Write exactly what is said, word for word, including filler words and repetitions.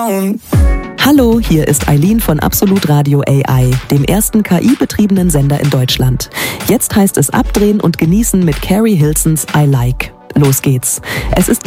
down. Hallo, hier ist Eileen von Absolut Radio A I, dem ersten K I-betriebenen Sender in Deutschland. Jetzt heißt es abdrehen und genießen mit Carrie Hilsons I Like. Los geht's. Es ist